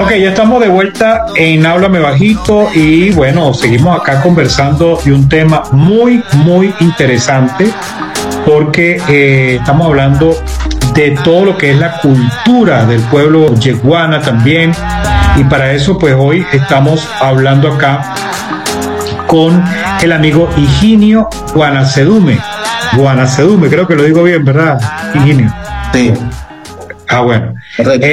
Ok, ya estamos de vuelta en Háblame Bajito y bueno, seguimos acá conversando de un tema muy, muy interesante porque estamos hablando de todo lo que es la cultura del pueblo yeguana también, y para eso pues hoy estamos hablando acá con el amigo Higinio Guanacedume. Guanacedume, creo que lo digo bien, ¿verdad, Higinio? Sí, Bueno. correcto.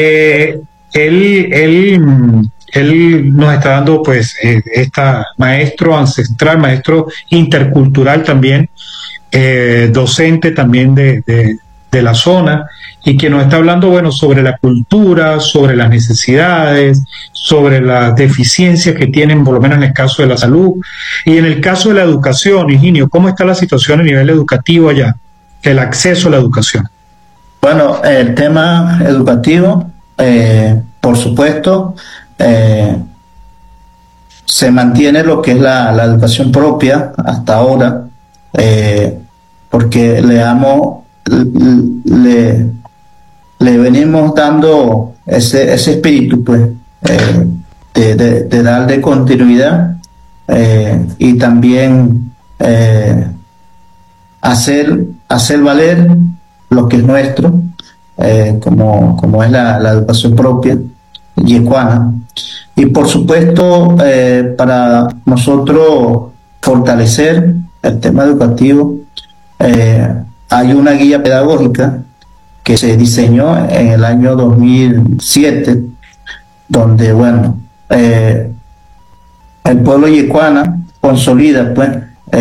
Él nos está dando pues esta maestro ancestral, maestro intercultural también, docente también de la zona, y que nos está hablando, bueno, sobre la cultura, sobre las necesidades, sobre las deficiencias que tienen, por lo menos en el caso de la salud, y en el caso de la educación. Higinio, ¿cómo está la situación a nivel educativo allá? El acceso a la educación. Bueno, el tema educativo, por supuesto, se mantiene lo que es la educación propia hasta ahora, porque le, le venimos dando ese espíritu, pues, de darle continuidad, y también hacer valer lo que es nuestro, como es la educación propia yecuana. Y por supuesto, para nosotros fortalecer el tema educativo, hay una guía pedagógica que se diseñó en el año 2007, donde, bueno, el pueblo yecuana consolida, pues,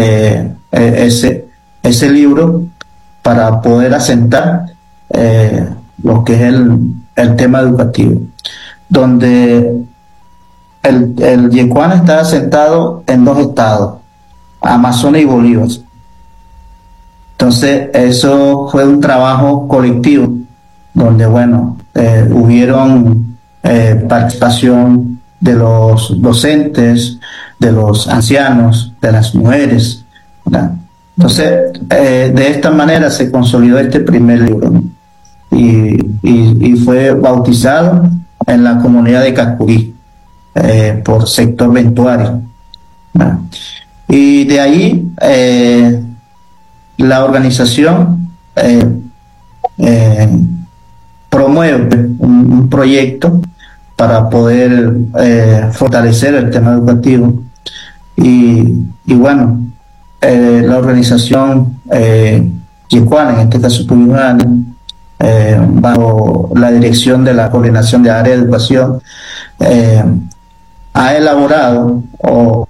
ese libro para poder asentar lo que es el tema educativo, donde el yecuana está asentado en dos estados, Amazonas y Bolívar. Entonces, eso fue un trabajo colectivo, donde, bueno, hubieron participación de los docentes, de los ancianos, de las mujeres, ¿verdad? Entonces, de esta manera se consolidó este primer libro, ¿no? Y fue bautizado en la comunidad de Cacurí, por sector ventuario, ¿no? Y de ahí la organización promueve un proyecto para poder fortalecer el tema educativo. Y bueno, la organización yecuana, en este caso Puyuhana, bajo la dirección de la Coordinación de Área de Educación, ha elaborado